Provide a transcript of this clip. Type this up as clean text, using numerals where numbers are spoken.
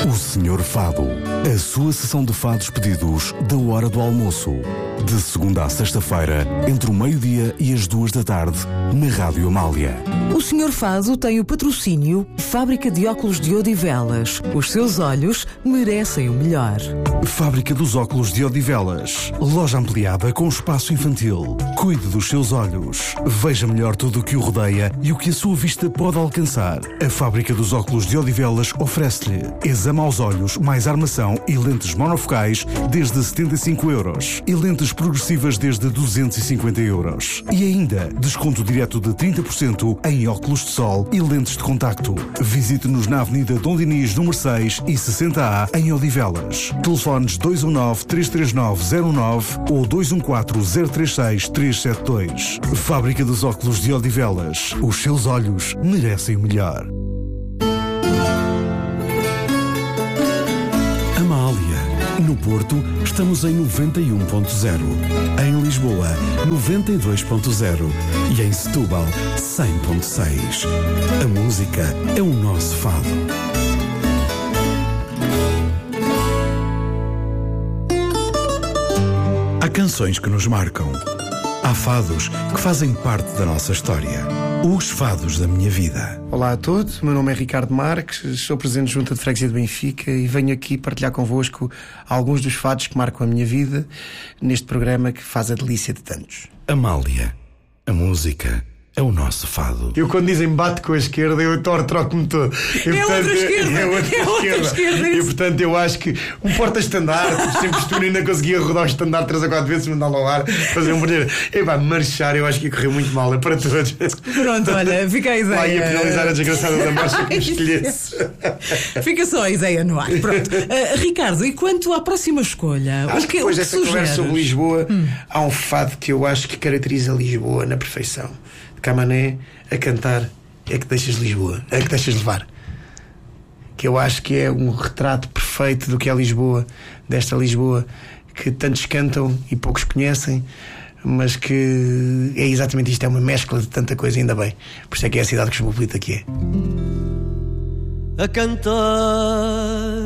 O Senhor Fado, a sua sessão de fados pedidos da hora do almoço. De segunda a sexta-feira, entre o meio-dia e as 2 da tarde, na Rádio Amália. O Senhor Fado tem o patrocínio Fábrica de Óculos de Odivelas. Os seus olhos merecem o melhor. Fábrica dos Óculos de Odivelas. Loja ampliada com espaço infantil. Cuide dos seus olhos. Veja melhor tudo o que o rodeia e o que a sua vista pode alcançar. A Fábrica dos Óculos de Odivelas oferece-lhe exame aos olhos, mais armação e lentes monofocais desde 75€ e lentes progressivas desde 250€. E ainda desconto direto de 30% em óculos de sol e lentes de contacto. Visite-nos na Avenida Dom Dinis, número 6 e 60A, em Odivelas. Telefones 219-339-09 ou 214-036-372. Fábrica dos Óculos de Odivelas. Os seus olhos merecem o melhor. Amália. No Porto, estamos em 91.0. Em Lisboa, 92.0. E em Setúbal, 100.6. A música é o nosso fado. Há canções que nos marcam. Há fados que fazem parte da nossa história. Os fados da minha vida. Olá a todos, o meu nome é Ricardo Marques, sou presidente de Junta de Freguesia de Benfica e venho aqui partilhar convosco alguns dos fados que marcam a minha vida neste programa que faz a delícia de tantos. Amália, a música é o nosso fado. Eu quando dizem bate com a esquerda, eu troco-me todo. Outra esquerda. É outra esquerda. E portanto eu acho que um porta-estandarte, sem postura, ainda conseguia rodar o estandarte 3 ou 4 vezes, mandá-lo ao ar, fazer um brilhar. Marchar, eu acho que correu muito mal, é para todos. Pronto, olha, fica a ideia. Lá ia penalizar a desgraçada da marcha que me escolhesse. Fica só a ideia no ar. Pronto. Ricardo, e quanto à próxima escolha? Acho que depois dessa conversa sobre Lisboa, há um fado que eu acho que caracteriza Lisboa na perfeição. Camané a cantar É que deixas Lisboa, é que deixas levar, que eu acho que é um retrato perfeito do que é Lisboa, desta Lisboa que tantos cantam e poucos conhecem, mas que é exatamente isto, é uma mescla de tanta coisa, ainda bem, por isso é que é a cidade cosmopolita que é. A cantar